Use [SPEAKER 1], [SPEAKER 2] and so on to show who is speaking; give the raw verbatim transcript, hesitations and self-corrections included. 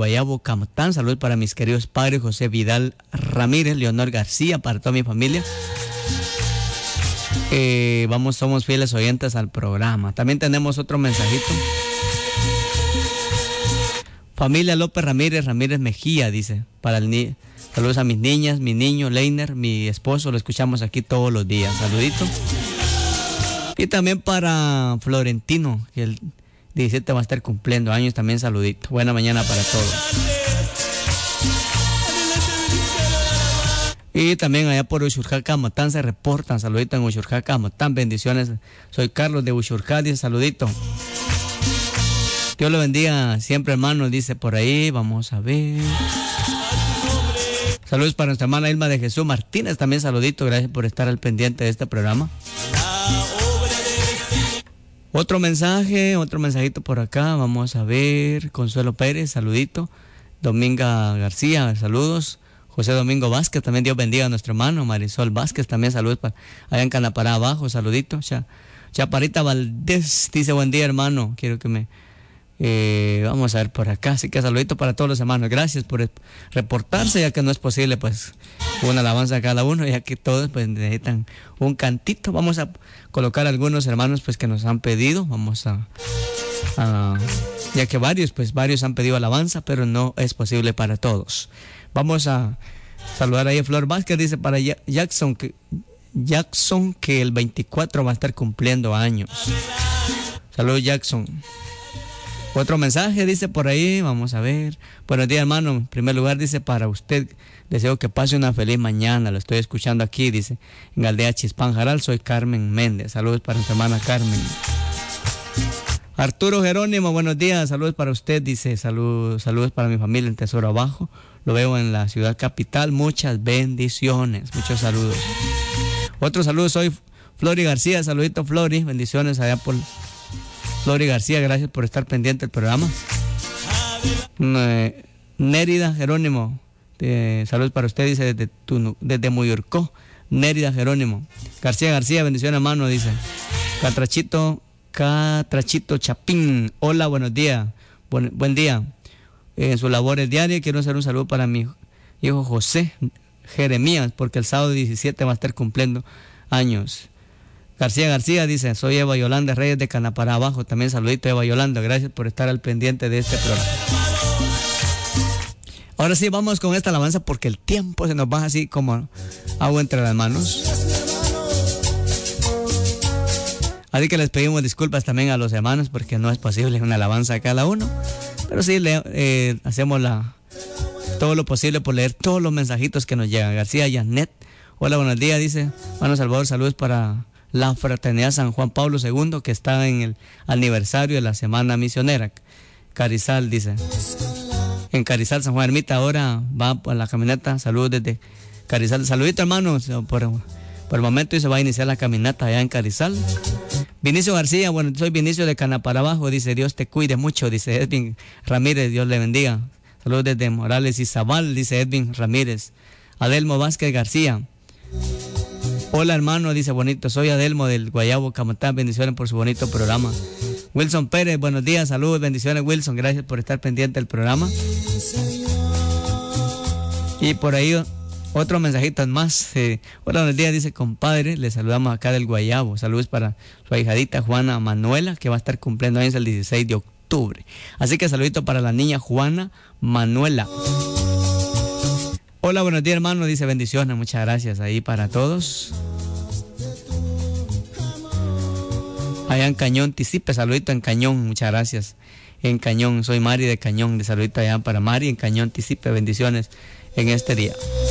[SPEAKER 1] Guayabo, Camotán. Saludos para mis queridos padres, José Vidal Ramírez, Leonor García, para toda mi familia. Eh, vamos, somos fieles oyentes al programa. También tenemos otro mensajito. Familia López Ramírez, Ramírez Mejía, dice, para el ni saludos a mis niñas, mi niño, Leiner, mi esposo, lo escuchamos aquí todos los días. Saludito. Y también para Florentino, que el diecisiete va a estar cumpliendo años, también saludito. Buena mañana para todos. Y también allá por Uxurjá, Motán se reportan, saludito en Uxurjá, Motán, bendiciones. Soy Carlos de Uxurjá, dice saludito. Dios lo bendiga siempre, hermano, dice por ahí. Vamos a ver. Saludos para nuestra hermana Ilma de Jesús Martínez, también saludito, gracias por estar al pendiente de este programa. Otro mensaje, otro mensajito por acá, vamos a ver. Consuelo Pérez, saludito. Dominga García, saludos. José Domingo Vázquez, también Dios bendiga a nuestro hermano. Marisol Vázquez, también saludos para allá en Canapará abajo, saludito. Cha, Chaparita Valdés dice buen día, hermano, quiero que me... Eh, vamos a ver por acá, así que saludito para todos los hermanos, gracias por reportarse, ya que no es posible pues una alabanza a cada uno, ya que todos pues necesitan un cantito. Vamos a colocar algunos hermanos pues que nos han pedido, vamos a, a ya que varios pues varios han pedido alabanza, pero no es posible para todos. Vamos a saludar ahí a Flor Vázquez, dice para Jackson que Jackson que el veinticuatro va a estar cumpliendo años. Saludos, Jackson. Otro mensaje dice por ahí, vamos a ver. Buenos días, hermano. En primer lugar dice para usted, deseo que pase una feliz mañana. Lo estoy escuchando aquí, dice, en Aldea Chispán Jaral. Soy Carmen Méndez. Saludos para nuestra hermana Carmen. Arturo Jerónimo, buenos días. Saludos para usted, dice, saludos, saludos para mi familia en Tesoro Abajo. Lo veo en la ciudad capital. Muchas bendiciones, muchos saludos. Otro saludo, soy Flori García. Saludito, Flori. Bendiciones allá por... Flori García, gracias por estar pendiente del programa. Eh, Nérida Jerónimo, eh, saludos para usted, dice desde, tu, desde Muyurcó. Nérida Jerónimo. García García, bendiciones, hermano, dice. Catrachito, Catrachito Chapín, hola, buenos días. Buen, buen día. Eh, en sus labores diarias quiero hacer un saludo para mi hijo José Jeremías, porque el sábado diecisiete va a estar cumpliendo años. García García dice, soy Eva Yolanda Reyes de Canapará Abajo. También saludito, Eva Yolanda, gracias por estar al pendiente de este programa. Ahora sí, vamos con esta alabanza porque el tiempo se nos va así como agua entre las manos. Así que les pedimos disculpas también a los hermanos porque no es posible una alabanza a cada uno. Pero sí, le, eh, hacemos la, todo lo posible por leer todos los mensajitos que nos llegan. García Janet, hola, buenos días, dice. Hermano Salvador, saludos para... la Fraternidad San Juan Pablo segundo, que está en el aniversario de la Semana Misionera. Carizal, dice. En Carizal, San Juan Ermita, ahora va por la caminata. Saludos desde Carizal. Saludito, hermanos. Por, por el momento se va a iniciar la caminata allá en Carizal. Vinicio García, bueno, soy Vinicio de Canapara Abajo, dice, Dios te cuide mucho, dice Edwin Ramírez, Dios le bendiga. Saludos desde Morales y Zabal, dice Edwin Ramírez. Adelmo Vázquez García. Hola, hermano, dice bonito, soy Adelmo del Guayabo, Camotán, bendiciones por su bonito programa. Wilson Pérez, buenos días, saludos, bendiciones, Wilson, gracias por estar pendiente del programa. Y por ahí otro mensajito más. Eh, hola, buenos días, dice compadre, le saludamos acá del Guayabo. Saludos para su ahijadita Juana Manuela, que va a estar cumpliendo años el dieciséis de octubre. Así que saludito para la niña Juana Manuela. Hola, buenos días, hermano, dice bendiciones, muchas gracias ahí para todos. Allá en Cañón, Tisipe, saludito en Cañón, muchas gracias. En Cañón, soy Mari de Cañón, de saludito allá para Mari en Cañón, Tisipe, bendiciones en este día.